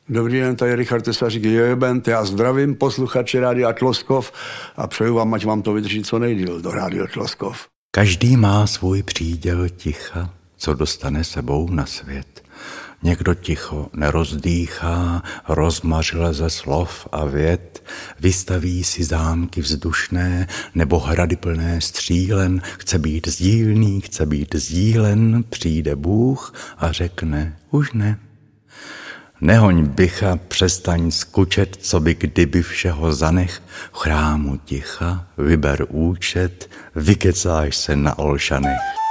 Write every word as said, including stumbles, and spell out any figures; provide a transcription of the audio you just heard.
Dobrý den, tady Richard Tesařík, Jojebent. Já zdravím posluchače Rádia Tloskov a přeju vám, ať vám to vydrží co nejdýl do Rádia Tloskov. Každý má svůj příděl ticha, co dostane sebou na svět. Někdo ticho nerozdýchá, rozmařile ze slov a vět, vystaví si zámky vzdušné nebo hrady plné střílen, chce být sdílný, chce být sdílen, přijde Bůh a řekne už ne. Nehoň bycha, přestaň skučet, co by kdyby všeho zanech, v chrámu ticha, vyber účet, vykecáš se na Olšanech.